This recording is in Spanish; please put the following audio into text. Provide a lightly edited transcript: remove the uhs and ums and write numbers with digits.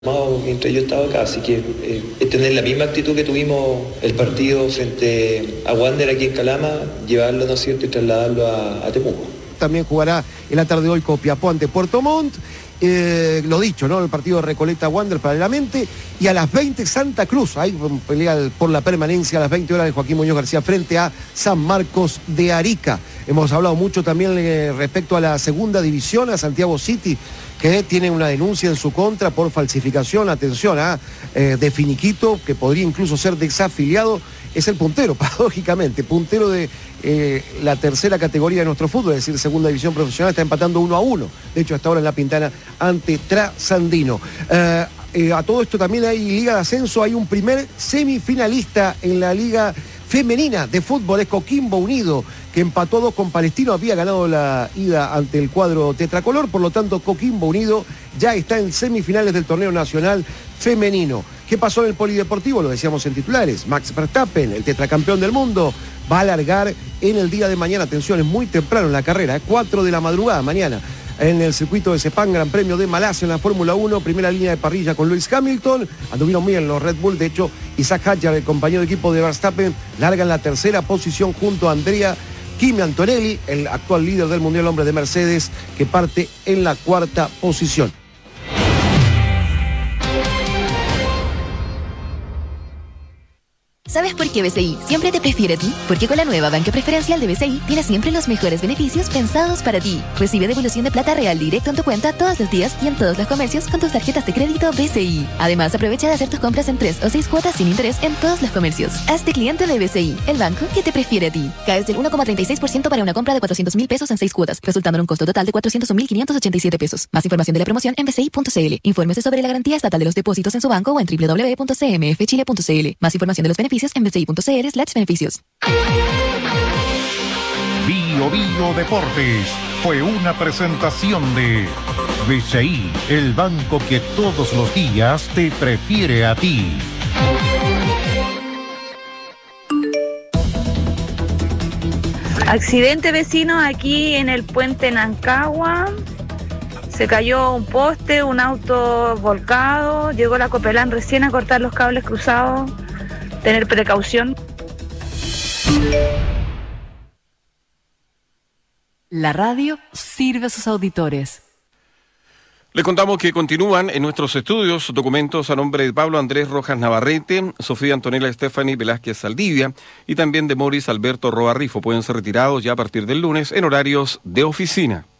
Mientras yo estaba acá, así que es tener la misma actitud que tuvimos el partido frente a Wander aquí en Calama, llevarlo, ¿no es cierto?, y trasladarlo a Temuco. También jugará en la tarde de hoy Copiapó ante Puerto Montt. Lo dicho, ¿no? El partido de Recoleta Wander paralelamente. Y a las 20 Santa Cruz, ahí pelea por la permanencia a las 20 horas de Joaquín Muñoz García frente a San Marcos de Arica. Hemos hablado mucho también respecto a la segunda división, a Santiago City, que tiene una denuncia en su contra por falsificación, atención, de finiquito, que podría incluso ser desafiliado. Es el puntero, paradójicamente, puntero de la tercera categoría de nuestro fútbol, es decir, segunda división profesional, está empatando 1-1. De hecho, hasta ahora en La Pintana ante Trasandino. A todo esto también hay Liga de Ascenso, hay un primer semifinalista en la Liga Femenina de Fútbol, es Coquimbo Unido, que empató 2 con Palestino, había ganado la ida ante el cuadro tetracolor, por lo tanto Coquimbo Unido ya está en semifinales del torneo nacional femenino. ¿Qué pasó en el polideportivo? Lo decíamos en titulares. Max Verstappen, el tetracampeón del mundo, va a largar en el día de mañana. Atención, es muy temprano en la carrera, 4 de la madrugada mañana, en el circuito de Sepang, Gran Premio de Malasia en la Fórmula 1, primera línea de parrilla con Lewis Hamilton. Anduvieron bien los Red Bull, de hecho, Isaac Hadjar, el compañero de equipo de Verstappen, larga en la tercera posición junto a Andrea Kimi Antonelli, el actual líder del Mundial Hombre de Mercedes, que parte en la cuarta posición. ¿Sabes por qué BCI siempre te prefiere a ti? Porque con la nueva banca preferencial de BCI tienes siempre los mejores beneficios pensados para ti. Recibe devolución de plata real directo en tu cuenta todos los días y en todos los comercios con tus tarjetas de crédito BCI. Además, aprovecha de hacer tus compras en 3 o 6 cuotas sin interés en todos los comercios. Hazte cliente de BCI, el banco que te prefiere a ti. Caes del 1,36% para una compra de 400.000 pesos en 6 cuotas, resultando en un costo total de 401.587 pesos. Más información de la promoción en bci.cl. Infórmese sobre la garantía estatal de los depósitos en su banco o en www.cmfchile.cl. Más información de los beneficios en bci.cl/beneficios. Bio Bio Deportes fue una presentación de BCI, el banco que todos los días te prefiere a ti. Accidente, vecino, aquí en el puente Nancagua. Se cayó un poste, un auto volcado, llegó la Copelán recién a cortar los cables cruzados. Tener precaución. La radio sirve a sus auditores. Le contamos que continúan en nuestros estudios documentos a nombre de Pablo Andrés Rojas Navarrete, Sofía Antonella Stephanie Velázquez Saldivia y también de Moris Alberto Roa Rifo. Pueden ser retirados ya a partir del lunes en horarios de oficina.